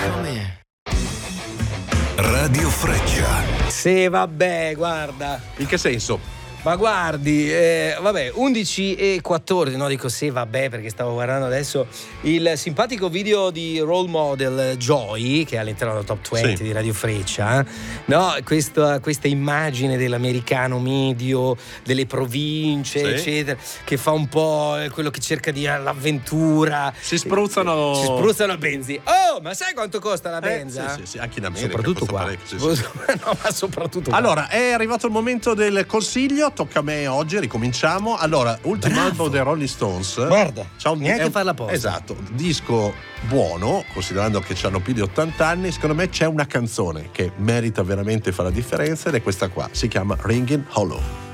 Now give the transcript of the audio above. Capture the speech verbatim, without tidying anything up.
Come? Radio Freccia. Sì, vabbè, guarda. In che senso? Ma guardi, eh, vabbè, undici e quattordici, no, dico sì, vabbè, perché stavo guardando adesso il simpatico video di Role Model Joy, che è all'interno della top venti sì. di Radio Freccia, no, questa, questa immagine dell'americano medio, delle province, sì. eccetera, che fa un po' quello che cerca di l'avventura. Si spruzzano. Si spruzzano il benzina. Oh, ma sai quanto costa la eh, benza? Sì, sì, sì, anche in America. Soprattutto qua. Sì, sì. No, ma soprattutto allora, qua. è arrivato il momento del consiglio. Tocca a me oggi, ricominciamo. Allora, ultimo Bravo. album dei Rolling Stones. Guarda, c'ha un, neanche un, farla apposta. Esatto, disco buono, considerando che hanno più di ottanta anni. Secondo me c'è una canzone che merita veramente fare la differenza ed è questa qua. Si chiama Ringing Hollow.